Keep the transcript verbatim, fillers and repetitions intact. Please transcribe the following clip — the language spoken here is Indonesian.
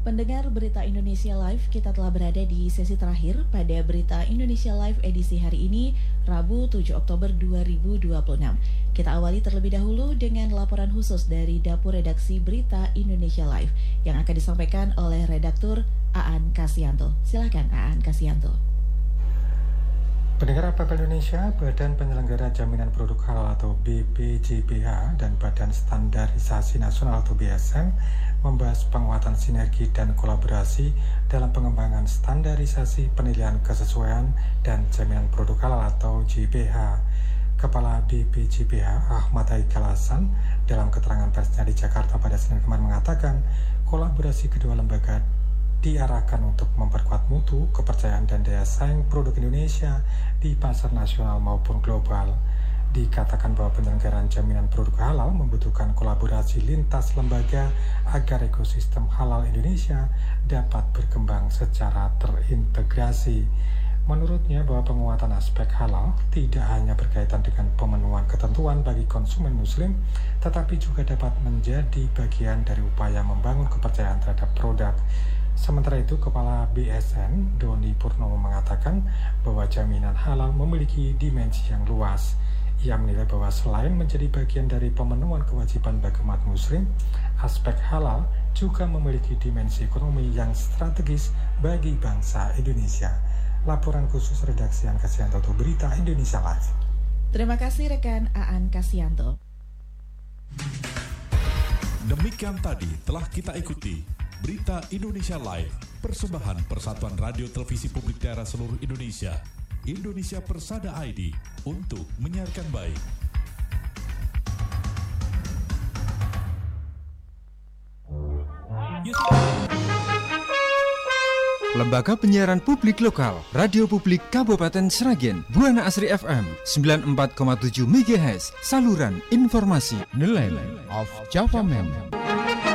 Pendengar Berita Indonesia Live, kita telah berada di sesi terakhir pada Berita Indonesia Live edisi hari ini, Rabu tujuh Oktober dua ribu dua puluh enam. Kita awali terlebih dahulu dengan laporan khusus dari Dapur Redaksi Berita Indonesia Live yang akan disampaikan oleh redaktur Aan Kasyanto. Silakan Aan Kasyanto. Pendengar P P L Indonesia, Badan Penyelenggara Jaminan Produk Halal atau B P J P H dan Badan Standarisasi Nasional atau B S N membahas penguatan sinergi dan kolaborasi dalam pengembangan standarisasi penilaian kesesuaian dan jaminan produk halal atau J P H. Kepala B P J P H Ahmad Haikal Hasan dalam keterangan persnya di Jakarta pada Senin kemarin mengatakan kolaborasi kedua lembaga diarahkan untuk memperkuat mutu, kepercayaan dan daya saing produk Indonesia di pasar nasional maupun global. Dikatakan bahwa penyelenggaraan jaminan produk halal membutuhkan kolaborasi lintas lembaga agar ekosistem halal Indonesia dapat berkembang secara terintegrasi. Menurutnya bahwa penguatan aspek halal tidak hanya berkaitan dengan pemenuhan ketentuan bagi konsumen muslim, tetapi juga dapat menjadi bagian dari upaya membangun kepercayaan terhadap produk. Sementara itu, Kepala B S N, Doni Purnomo mengatakan bahwa jaminan halal memiliki dimensi yang luas. Ia menilai bahwa selain menjadi bagian dari pemenuhan kewajiban bagi umat muslim, aspek halal juga memiliki dimensi ekonomi yang strategis bagi bangsa Indonesia. Laporan khusus redaksi Aan Kasyanto untuk Berita Indonesia Live. Terima kasih rekan Aan Kasyanto. Demikian tadi telah kita ikuti Berita Indonesia Live, persembahan Persatuan Radio Televisi Publik Daerah Seluruh Indonesia, Indonesia Persada I D, untuk menyiarkan baik. Lembaga Penyiaran Publik Lokal, Radio Publik Kabupaten Sragen, Buana Asri F M sembilan puluh empat koma tujuh megahertz, saluran informasi, The Land of Java Man.